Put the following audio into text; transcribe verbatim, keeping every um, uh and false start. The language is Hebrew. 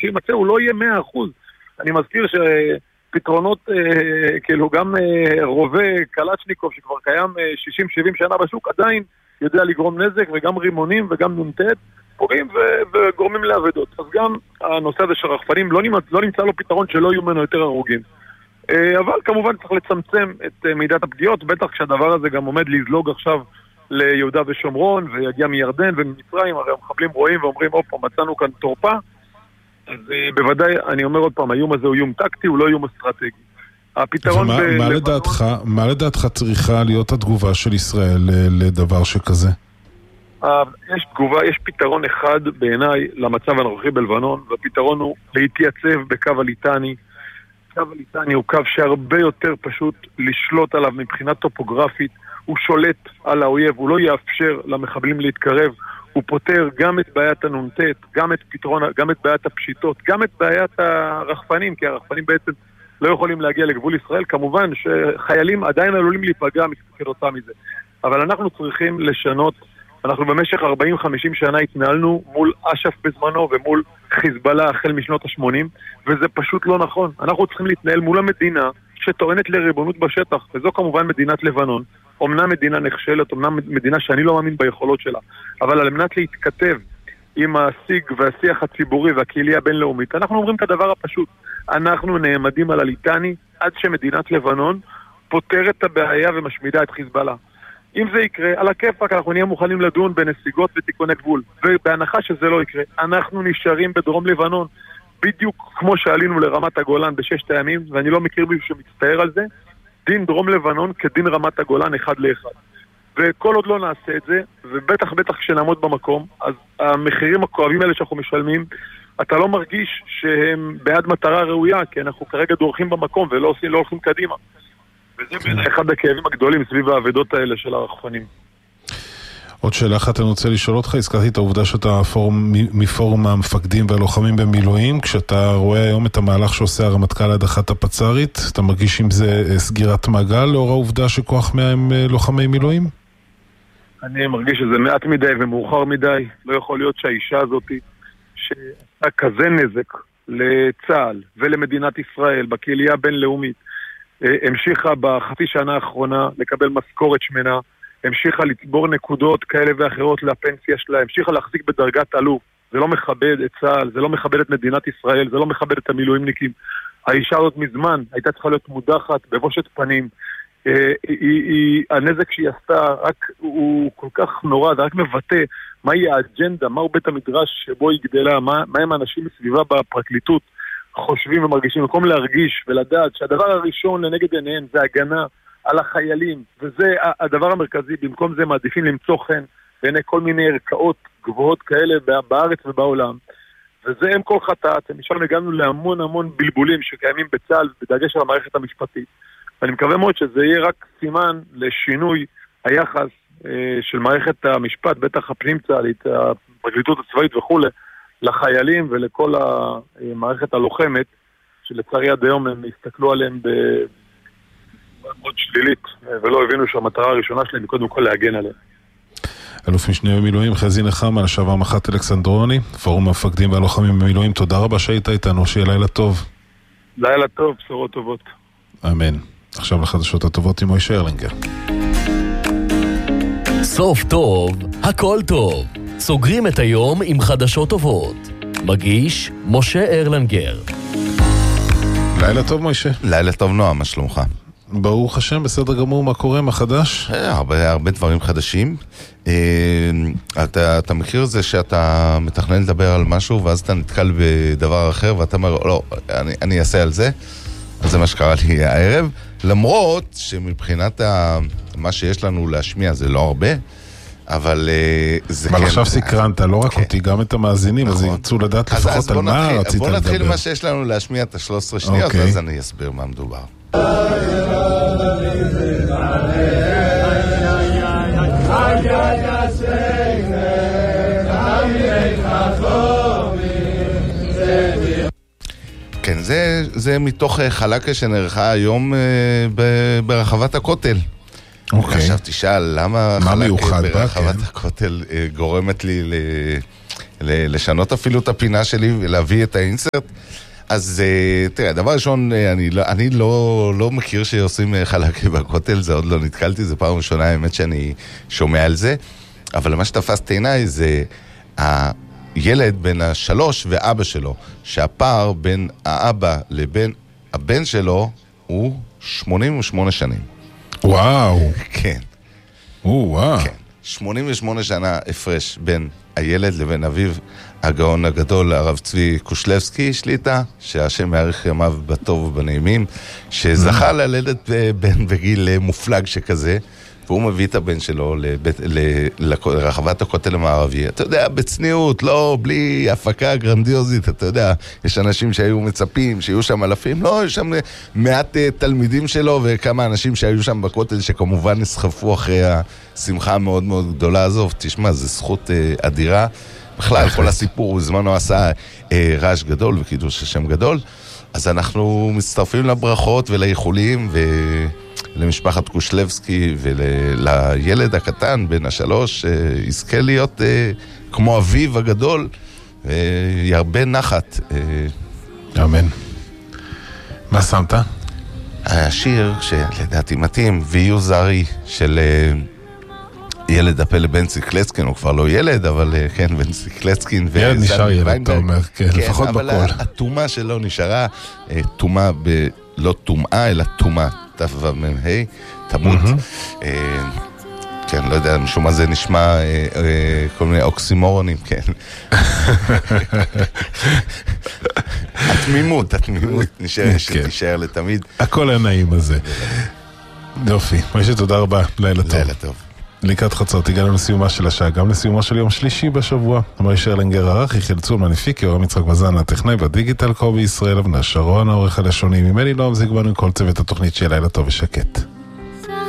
שימצא הוא לא יהיה מאה אחוז. אני מזכיר שפתרונות, אה, כאילו גם אה, רובה קלצ'ניקוב שכבר קיים אה, שישים שבעים שנה בשוק, עדיין יודע לגרום נזק, וגם רימונים וגם נונטט, פוגעים ו- וגורמים לעבדות. אז גם הנושא הזה של רחפנים לא, נמצא, לא נמצא לו פתרון שלא יהיו ממנו יותר הרוגים. אה, אבל כמובן צריך לצמצם את אה, מידת הפגיעות, בטח כשהדבר הזה גם עומד לזלוג עכשיו ליהודה ושומרון, ויגיע מירדן וממצרים, הרי המחבלים רואים ואומרים, אופה, מצאנו כאן תורפה, אז בוודאי, אני אומר עוד פעם, האיום הזה הוא איום טקטי, הוא לא איום אסטרטגי. הפתרון ומה, ב- מה לבנון... לדעתך, מה לדעתך צריכה להיות התגובה של ישראל לדבר שכזה? יש תגובה, יש פתרון אחד בעיניי למצב הנוכחי בלבנון, והפתרון הוא להתייצב בקו הליטני. קו הליטני הוא קו שהרבה יותר פשוט לשלוט עליו מבחינה טופוגרפית, הוא שולט על האויב, הוא לא יאפשר למחבלים להתקרב, הוא פותר גם את בעיית הנונטט, גם את פתרון, גם את בעיית הפשיטות, גם את בעיית הרחפנים, כי הרחפנים בעצם לא יכולים להגיע לגבול ישראל. כמובן שחיילים עדיין עלולים להיפגע כתוצאה מזה, אבל אנחנו צריכים לשנות. אנחנו במשך ארבעים חמישים שנה התנהלנו מול אש"ף בזמנו ומול חיזבאללה החל משנות ה-שמונים, וזה פשוט לא נכון. אנחנו צריכים להתנהל מול המדינה שטוענת לריבונות בשטח, וזו כמובן מדינת לבנון. אומנם מדינה נכשלת, אומנם מדינה שאני לא מאמין ביכולות שלה, אבל על מנת להתכתב עם השיג והשיח הציבורי והקהילה הבינלאומית, אנחנו אומרים את הדבר הפשוט, אנחנו נעמדים על הליטני עד שמדינת לבנון פותרת את הבעיה ומשמידה את חיזבאללה. אם זה יקרה, על הכיפק אנחנו נהיה מוכנים לדון בנסיגות ותיקוני גבול, ובהנחה שזה לא יקרה, אנחנו נשארים בדרום לבנון, בדיוק כמו שעלינו לרמת הגולן בששת הימים, ואני לא מכיר מישהו שמצטער על זה, דין דרום לבנון כדין רמת הגולן אחד לאחד. וכל עוד לא נעשה את זה, ובטח בטח כשנעמוד במקום, אז המחירים הכואבים האלה שאנחנו משלמים, אתה לא מרגיש שהם בעד מטרה ראויה, כי אנחנו כרגע דורכים במקום ולא עושים, לא הולכים קדימה. וזה בין אחד הכאבים הגדולים סביב העבדות האלה של הרחפנים. עוד שאלה אחת אני רוצה לשאול אותך, הזכרתי את העובדה שאתה פורום, מפורום המפקדים והלוחמים במילואים, כשאתה רואה היום את המהלך שעושה הרמטכ"ל הדחת הפצ"רית, אתה מרגיש עם זה סגירת מעגל לאור העובדה שכוח מאה הם לוחמי מילואים? אני מרגיש שזה מעט מדי ומאוחר מדי. לא יכול להיות שהאישה הזאת שעשה כזה נזק לצה"ל ולמדינת ישראל בקהילה הבינלאומית, המשיכה בחצי שנה האחרונה לקבל משכורת שמנה, המשיכה לצבור נקודות כאלה ואחרות לפנסיה שלה, המשיכה להחזיק בדרגת אלוף. זה לא מכבד את צה"ל, זה לא מכבד את מדינת ישראל, זה לא מכבד את המילואימניקים. האישה הזאת מזמן הייתה צריכה להיות מודחת בבושת פנים. היא, היא, היא, הנזק שהיא עשתה רק, הוא כל כך נורא, זה רק מבטא מהי האג'נדה, מהו בית המדרש שבו היא גדלה, מה, מה הם האנשים מסביבה בפרקליטות חושבים ומרגישים, במקום להרגיש ולדעת שהדבר הראשון לנגד עיניהם זה הגנה על החיילים, וזה הדבר המרכזי. במקום זה מעדיפים למצוא חן בעיני כל מיני ערכאות גבוהות כאלה בארץ ובעולם, וזה הם כל חטאת. משם הגענו להמון המון בלבולים שקיימים בצה"ל, בדגש על המערכת המשפטית. ואני מקווה מאוד שזה יהיה רק סימן לשינוי היחס אה, של מערכת המשפט, בטח הפנים צה"לית, הפרקליטות הצבאית וכו', לחיילים ולכל המערכת הלוחמת, שלצערי עד היום הם הסתכלו עליהם ב... מאוד שלילית, ולא הבינו שהמטרה הראשונה שלהם היא קודם כל להגן עליהם. אלוף משנה במילואים חזי נחמה, לשעבר מח"ט אלכסנדרוני, פורום המפקדים והלוחמים במילואים, תודה רבה שהיית איתנו, שיהיה לילה טוב. לילה טוב, בשורות טובות. אמן. עכשיו לחדשות הטובות עם מוישה ארלינגר. סוף טוב, הכל טוב. סוגרים את היום עם חדשות טובות. מגיש משה ארלינגר. לילה טוב מוישה. לילה טוב נועם, מה שלומך? ברוך השם, בסדר גמור, מה קורה, מה חדש? הרבה, הרבה דברים חדשים. אתה, אתה מכיר זה שאתה מתכנן לדבר על משהו ואז אתה נתקל בדבר אחר ואתה אומר, לא, אני, אני אעשה על זה. אז זה מה שקרה לי הערב. למרות שמבחינת ה, מה שיש לנו להשמיע זה לא הרבה, אבל זה כן... אבל עכשיו סקרנת, לא רק אותי, גם את המאזינים, אז ירצו לדעת לפחות על מה רצית לדבר. בוא נתחיל מה שיש לנו להשמיע את ה-שלוש עשרה שניות, אז אני אסביר מה מדובר. כן, זה, זה מתוך חלקה שנערכה היום ברחבת הכותל. אוקיי. עכשיו תשאל, למה חלקה ברחבת הכותל גורמת לי לשנות אפילו את הפינה שלי ולהביא את האינסרט. אז תראה, דבר ראשון, אני לא, אני לא, לא מכיר שעושים חלקי בכותל, זה עוד לא נתקלתי, זה פעם ראשונה, האמת שאני שומע על זה, אבל מה שתפסתי עיניי זה הילד בין השלוש ואבא שלו, שהפער בין האבא לבין הבן שלו הוא שמונים ושמונה שנים. וואו. כן. וואו. כן. שמונים ושמונה שנה הפרש בין הילד לבין אביו הגאון הגדול, הרב צבי קושלבסקי שליטה, שהשם יאריך ימיו בטוב ובנעימים, שזכה ללדת בן בגיל מופלג שכזה, והוא מביא את הבן שלו לבית, לרחבת הכותל המערבי. אתה יודע, בצניעות, לא בלי הפקה גרנדיוזית, אתה יודע, יש אנשים שהיו מצפים, שיהיו שם אלפים, לא, יש שם מעט תלמידים שלו וכמה אנשים שהיו שם בכותל, שכמובן נסחפו אחרי השמחה המאוד מאוד גדולה הזו. תשמע, זו זכות אדירה. בכלל, כל הסיפור בזמנו עשה רעש גדול וקידוש השם גדול. אז אנחנו מצטרפים לברכות ולאיחולים ולמשפחת קושלבסקי ולילד הקטן בן השלוש, יזכה להיות כמו אביו הגדול וירבה נחת. אמן. מה שמת? השיר שלדעתי מתאים, ויהיו זרי של ילד הפלא בנצי קלצקין, הוא כבר לא ילד, אבל כן, בנצי קלצקין. ילד נשאר ילד, אתה אומר, כן, לפחות בכל. אבל התומה שלו נשארה, תומה, לא תומעה, אלא תומה, תו-ו-מם-ה', תמות. כן, לא יודע, משום מה זה נשמע כל מיני אוקסימורונים, כן. התמימות, התמימות, שתישאר לתמיד. הכל הנעים הזה. יופי, משה, תודה רבה, לילה טוב. לילה טוב. לקראת חצות, הגענו לסיומה של השעה, גם לסיומה של יום שלישי בשבוע. אמר ישר לנגר ערך, יחיל צול מניפיקי, אורם יצחק וזן, הטכנאי בדיגיטל, קובי ישראל, אבנה שרון, העורך הלשוני, ממני לא המזיק בנו עם כל צוות התוכנית של לילה טוב ושקט.